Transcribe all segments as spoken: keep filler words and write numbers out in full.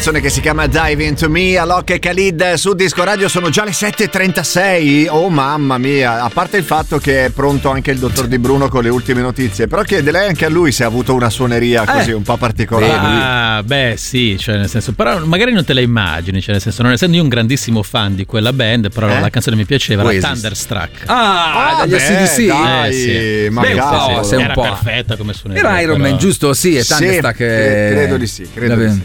canzone che si chiama Dive Into Me, Alok e Khalid su Disco Radio. Sono già le sette e trentasei. Oh mamma mia, a parte il fatto che è pronto anche il dottor Di Bruno con le ultime notizie, però chiede lei anche a lui se ha avuto una suoneria così eh. un po' particolare. Ah, beh sì, cioè nel senso, però magari non te la immagini, cioè nel senso, non essendo io un grandissimo fan di quella band, però eh? la canzone mi piaceva, la Thunderstruck. Ah, ah dagli A C D C? Dai, eh, sì. ma beh, un po', sei un era po'. perfetta come suoneria. Era Iron però... Man, giusto? Sì, e Thunderstruck sì, è... credo di sì, credo di sì.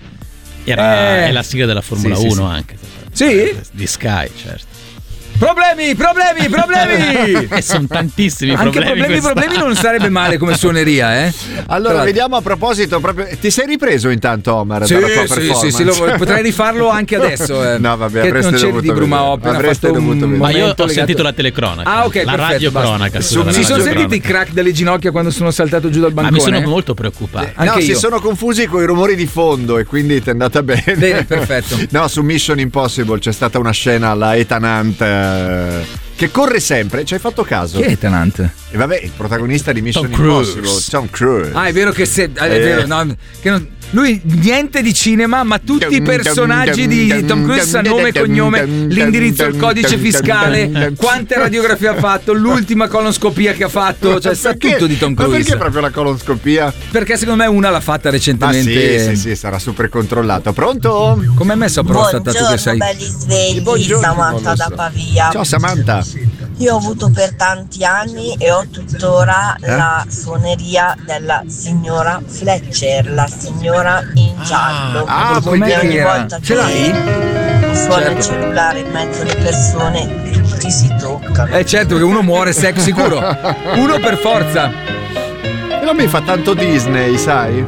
Era eh. è la sigla della Formula sì, uno sì, anche. Sì? Di Sky, certo. Problemi, problemi, problemi! E sono tantissimi Anche problemi. problemi, problemi non sarebbe male come suoneria, eh? Allora, Però... vediamo a proposito proprio. Ti sei ripreso intanto, Omar? Sì, dalla tua sì, performance? sì, sì, lo, potrei rifarlo anche adesso. Eh. No, vabbè, che avreste non c'eri dovuto di Bruma, ho appena avreste fatto dovuto un vedere. Ma io ho momento sentito legato... la telecronaca. Ah, ok, la perfetto, radiocronaca. basta. Sulla Si sono radiocronaca. sentiti i crack dalle ginocchia quando sono saltato giù dal Ma bancone? mi sono molto preoccupato. No, Anche si io. sono confusi con i rumori di fondo e quindi ti è andata bene. Bene, perfetto. No, su Mission Impossible c'è stata una scena alla Ethan Hunt eh, che corre sempre, ci hai fatto caso? Chi è Tenant? E vabbè, il protagonista di Mission Tom Cruise. Impossible, Tom Cruise. Ah, è vero che se, è Eh. vero, no, che non, lui niente di cinema, ma tutti i personaggi di Tom Cruise sa nome e cognome, l'indirizzo, il codice fiscale, quante radiografie ha fatto, l'ultima colonscopia che ha fatto, cioè sa Perché? tutto di Tom Ma Cruise. perché proprio la colonscopia? Perché secondo me una l'ha fatta Ma recentemente. sì, sì, sì, sarà super controllato. Pronto? Come è messo a prostata tu che sei? Belli svegli, Buongiorno, Samantha da Pavia. Ciao Samantha. Io ho avuto per tanti anni e ho tuttora Eh? la suoneria della signora Fletcher, la signora in giallo. ah, E com'è che ogni era? volta Ce l'hai? che suona Certo. il cellulare in mezzo alle persone, tutti si toccano. Eh certo che uno muore sec sicuro. Uno per forza. Però mi fa tanto Disney, sai?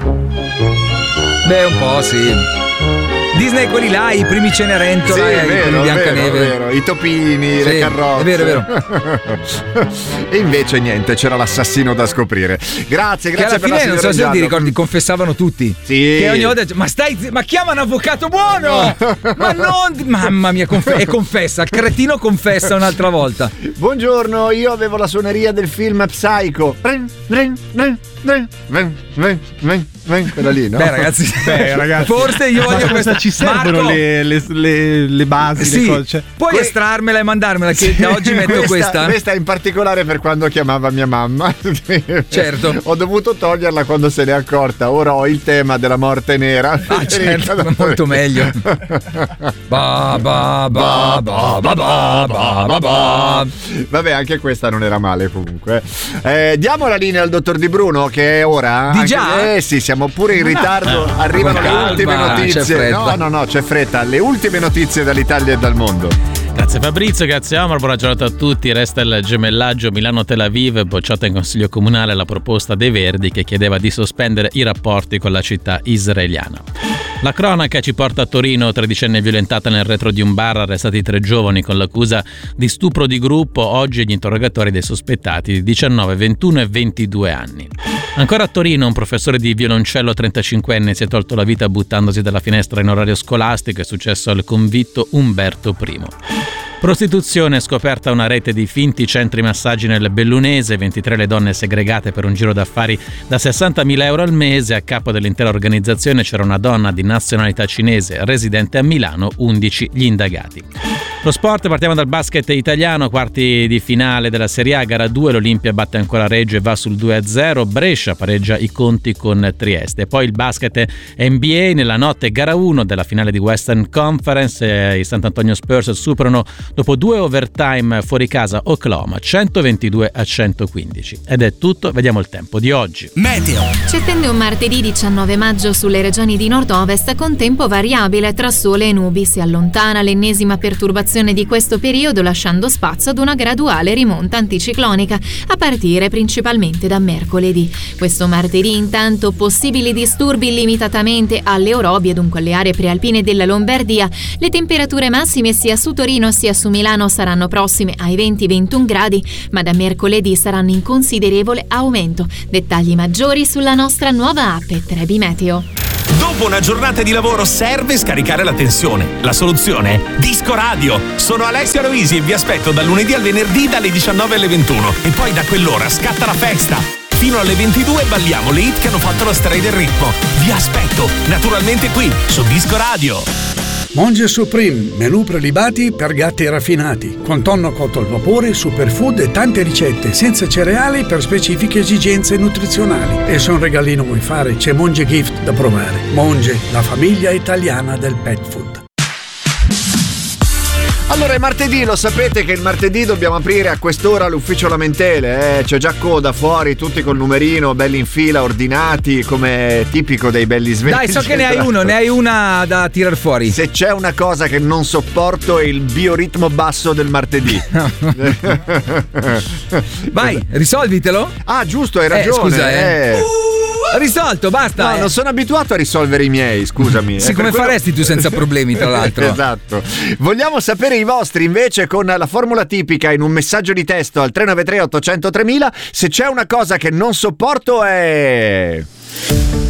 Beh, un po' sì. Disney quelli là, i primi Cenerentola Sì, e è i vero, primi è Biancaneve. vero, è vero. I topini, Sì, le carrozze. è vero, è vero. E invece niente, c'era l'assassino da scoprire. Grazie, Che grazie alla per la fine non so signora se Giallo. ti ricordi, confessavano tutti. Sì. Che ogni volta dice, ma stai zi- ma chiama un avvocato buono! Ma non mamma mia, conf- e confessa, il cretino confessa un'altra volta. Buongiorno, io avevo la suoneria del film Psycho. Ren, ren, ren, ren, ren, ren, ren, ren. Quella lì, no? Beh, ragazzi, Beh, ragazzi, forse io voglio questa. ci servono Marco, le, le, le, le basi, sì, le cose. Cioè, puoi que- estrarmela e mandarmela che da oggi metto questa, questa. questa in particolare per quando chiamava mia mamma. Certo. Ho dovuto toglierla quando se n'è accorta. Ora ho il tema della morte nera. Ah, certo, ma molto meglio. Ba ba ba ba ba ba ba ba ba. Vabbè, anche questa non era male comunque. Eh, diamo la linea al dottor Di Bruno che è ora. Di Anche- già? Eh sì, siamo pure in ritardo. Arrivano Con calma, le ultime c'è notizie. fretta. No, no, no, c'è fretta. Le ultime notizie dall'Italia e dal mondo. Grazie Fabrizio, grazie Omar, buona giornata a tutti. Resta il gemellaggio Milano-Tel Aviv, bocciata in Consiglio Comunale la proposta dei Verdi che chiedeva di sospendere i rapporti con la città israeliana. La cronaca ci porta a Torino, tredicenne violentata nel retro di un bar, arrestati tre giovani con l'accusa di stupro di gruppo, oggi gli interrogatori dei sospettati di diciannove, ventuno e ventidue anni. Ancora a Torino un professore di violoncello trentacinquenne si è tolto la vita buttandosi dalla finestra in orario scolastico, è successo al convitto Umberto Primo. Prostituzione, scoperta una rete di finti centri massaggi nel Bellunese, ventitré le donne segregate per un giro d'affari da sessantamila euro al mese, a capo dell'intera organizzazione c'era una donna di nazionalità cinese residente a Milano, undici gli indagati. Lo sport, partiamo dal basket italiano, quarti di finale della Serie A, gara due, l'Olimpia batte ancora Reggio e va sul due a zero, Brescia pareggia i conti con Trieste. Poi il basket N B A, nella notte gara uno della finale di Western Conference, eh, i Sant'Antonio Spurs superano dopo due overtime fuori casa Oklahoma, centoventidue a centoquindici. Ed è tutto, vediamo il tempo di oggi. Meteo. Ci attende un martedì diciannove maggio sulle regioni di nord-ovest con tempo variabile tra sole e nubi. Si allontana l'ennesima perturbazione di questo periodo lasciando spazio ad una graduale rimonta anticiclonica a partire principalmente da mercoledì. Questo martedì intanto possibili disturbi limitatamente alle orobie, dunque alle aree prealpine della Lombardia. Le temperature massime sia su Torino sia su Milano saranno prossime ai venti ventuno gradi, ma da mercoledì saranno in considerevole aumento. Dettagli maggiori sulla nostra nuova app Trebi Meteo. Dopo una giornata di lavoro serve scaricare la tensione. La soluzione? Disco Radio. Sono Alessio Aloisi e vi aspetto dal lunedì al venerdì dalle diciannove alle ventuno. E poi da quell'ora scatta la festa. Fino alle ventidue balliamo le hit che hanno fatto la storia del ritmo. Vi aspetto, naturalmente qui, su Disco Radio. Monge Supreme, menù prelibati per gatti raffinati, con tonno cotto al vapore, superfood e tante ricette, senza cereali per specifiche esigenze nutrizionali. E se un regalino vuoi fare, c'è Monge Gift da provare. Monge, la famiglia italiana del pet food. Allora è martedì, lo sapete che il martedì dobbiamo aprire a quest'ora l'ufficio lamentele, eh? C'è già coda fuori, tutti col numerino, belli in fila, ordinati, come tipico dei belli svegli. Dai, so che ne hai uno, ne hai una da tirar fuori. Se c'è una cosa che non sopporto è il bioritmo basso del martedì. Vai, risolvitelo. Ah, giusto, hai ragione. Eh, scusa, eh. eh. Risolto, basta. No, eh. non sono abituato a risolvere i miei, scusami. Sì, come quello... faresti tu senza problemi, tra l'altro. Esatto. Vogliamo sapere i vostri invece con la formula tipica in un messaggio di testo al tre nove tre otto zero zero tremila. Se c'è una cosa che non sopporto è...